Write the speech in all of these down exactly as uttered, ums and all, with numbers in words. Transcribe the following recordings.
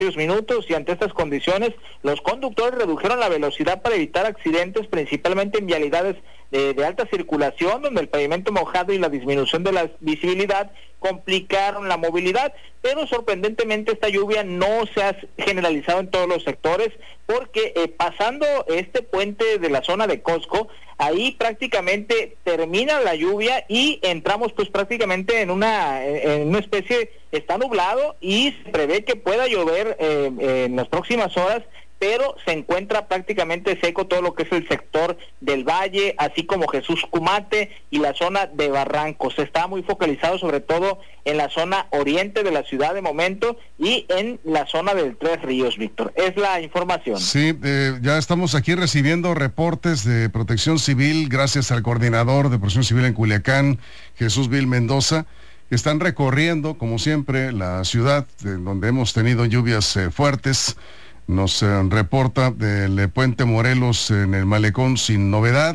minutos, y ante estas condiciones los conductores redujeron la velocidad para evitar accidentes, principalmente en vialidades de, de alta circulación, donde el pavimento mojado y la disminución de la visibilidad complicaron la movilidad. Pero sorprendentemente esta lluvia no se ha generalizado en todos los sectores, porque eh, pasando este puente de la zona de Costco, ahí prácticamente termina la lluvia y entramos pues prácticamente en una en una especie, está nublado y se prevé que pueda llover eh, eh, en las próximas horas, pero se encuentra prácticamente seco todo lo que es el sector del Valle, así como Jesús Cumate y la zona de Barrancos. Está muy focalizado sobre todo en la zona oriente de la ciudad de momento y en la zona del Tres Ríos, Víctor. Es la información. Sí, eh, ya estamos aquí recibiendo reportes de Protección Civil, gracias al coordinador de Protección Civil en Culiacán, Jesús Vil Mendoza, que están recorriendo, como siempre, la ciudad, de donde hemos tenido lluvias eh, fuertes. Nos eh, reporta del Puente Morelos en el Malecón sin novedad,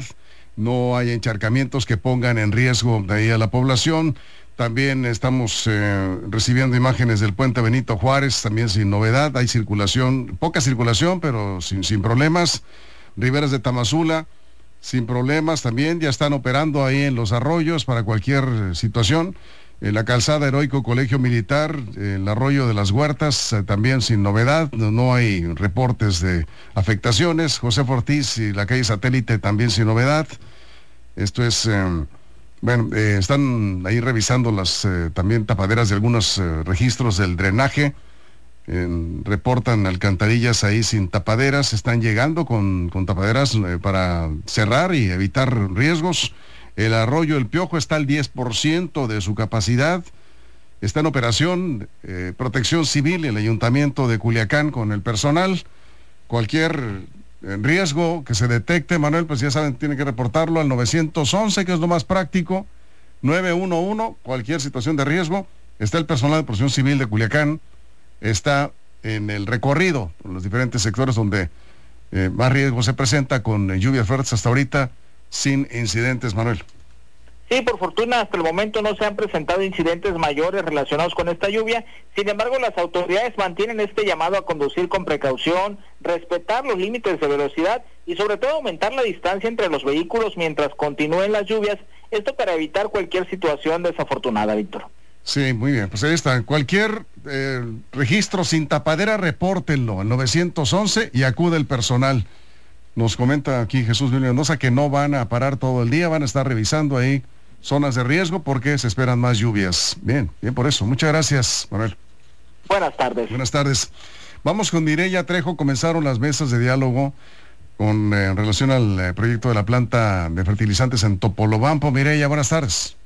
no hay encharcamientos que pongan en riesgo de ahí a la población. También estamos eh, recibiendo imágenes del Puente Benito Juárez, también sin novedad, hay circulación, poca circulación, pero sin, sin problemas. Riberas de Tamazula, sin problemas también, ya están operando ahí en los arroyos para cualquier situación. Eh, la calzada Heroico Colegio Militar, eh, el arroyo de las Huertas, eh, también sin novedad, no, no hay reportes de afectaciones. José Ortiz y la calle Satélite también sin novedad. Esto es, eh, bueno, eh, están ahí revisando las eh, también tapaderas de algunos eh, registros del drenaje. Eh, reportan alcantarillas ahí sin tapaderas, están llegando con, con tapaderas eh, para cerrar y evitar riesgos. El arroyo El Piojo está al diez por ciento de su capacidad. Está en operación eh, Protección Civil, el Ayuntamiento de Culiacán con el personal. Cualquier eh, riesgo que se detecte, Manuel, pues ya saben, tienen que reportarlo al nueve once, que es lo más práctico. nueve uno uno, cualquier situación de riesgo. Está el personal de Protección Civil de Culiacán. Está en el recorrido por los diferentes sectores donde eh, más riesgo se presenta, con eh, lluvias fuertes hasta ahorita, sin incidentes, Manuel. Sí, por fortuna hasta el momento no se han presentado incidentes mayores relacionados con esta lluvia. Sin embargo, las autoridades mantienen este llamado a conducir con precaución, respetar los límites de velocidad y sobre todo aumentar la distancia entre los vehículos mientras continúen las lluvias, esto para evitar cualquier situación desafortunada, Víctor. Sí, muy bien, pues ahí está. Cualquier eh, registro sin tapadera, repórtenlo al nueve once y acude el personal. Nos comenta aquí Jesús Vil Mendoza que no van a parar todo el día, van a estar revisando ahí zonas de riesgo porque se esperan más lluvias. Bien, bien por eso. Muchas gracias, Manuel. Buenas tardes. Buenas tardes. Vamos con Mireya Trejo. Comenzaron las mesas de diálogo con eh, en relación al eh, proyecto de la planta de fertilizantes en Topolobampo. Mireya, buenas tardes.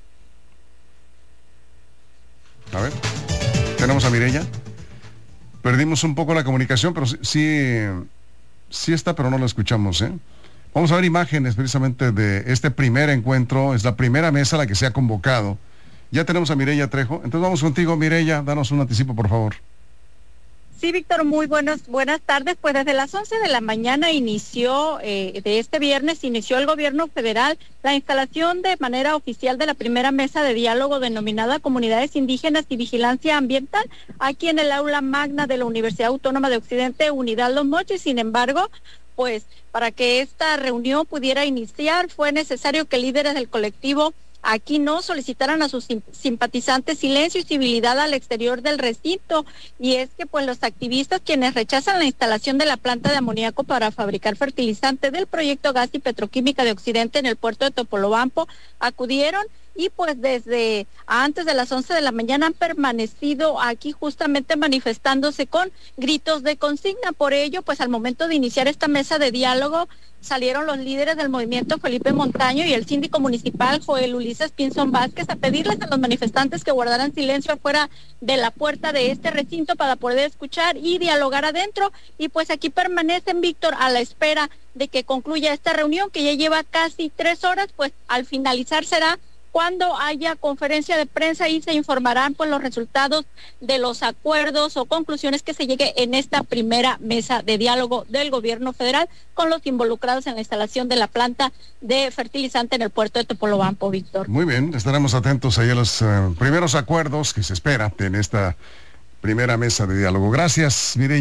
A ver, tenemos a Mireya. Perdimos un poco la comunicación, pero sí... sí Sí está, pero no lo escuchamos, ¿eh? Vamos a ver imágenes precisamente de este primer encuentro. Es la primera mesa a la que se ha convocado. Ya tenemos a Mireya Trejo. Entonces vamos contigo, Mireya. Danos un anticipo, por favor. Sí, Víctor, muy buenos, buenas tardes. Pues desde las once de la mañana inició, eh, de este viernes, inició el gobierno federal la instalación de manera oficial de la primera mesa de diálogo denominada Comunidades Indígenas y Vigilancia Ambiental, aquí en el aula magna de la Universidad Autónoma de Occidente, Unidad Los Mochis. Sin embargo, pues para que esta reunión pudiera iniciar fue necesario que líderes del colectivo Aquí No solicitaran a sus simpatizantes silencio y civilidad al exterior del recinto, y es que pues los activistas, quienes rechazan la instalación de la planta de amoníaco para fabricar fertilizante del proyecto Gas y Petroquímica de Occidente en el puerto de Topolobampo, acudieron y pues desde antes de las once de la mañana han permanecido aquí justamente manifestándose con gritos de consigna. Por ello, pues al momento de iniciar esta mesa de diálogo, salieron los líderes del movimiento Felipe Montaño y el síndico municipal Joel Ulises Pinzón Vázquez a pedirles a los manifestantes que guardaran silencio afuera de la puerta de este recinto para poder escuchar y dialogar adentro. Y pues aquí permanecen, Víctor, a la espera de que concluya esta reunión que ya lleva casi tres horas. Pues al finalizar será cuando haya conferencia de prensa y se informarán pues los resultados de los acuerdos o conclusiones que se llegue en esta primera mesa de diálogo del gobierno federal con los involucrados en la instalación de la planta de fertilizante en el puerto de Topolobampo, Víctor. Muy bien, estaremos atentos ahí a los uh, primeros acuerdos que se espera en esta primera mesa de diálogo. Gracias, Mireya.